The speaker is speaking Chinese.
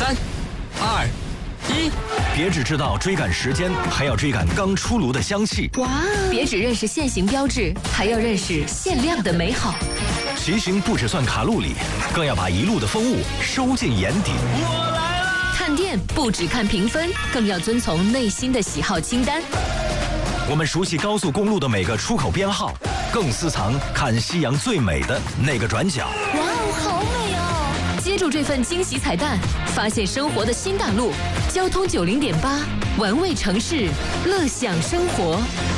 3、2、1， 别只知道追赶时间，还要追赶刚出炉的香气。 哇！别只认识现行标志，还要认识限量的美好。 骑行不只算卡路里，更要把一路的风物收进眼底。 我来了！ 看店不只看评分，更要遵从内心的喜好清单。 我们熟悉高速公路的每个出口编号，更私藏看夕阳最美的那个转角。 哇哦，好美哦！接住这份惊喜彩蛋，发现生活的新大陆。交通90.8，玩味城市，乐享生活。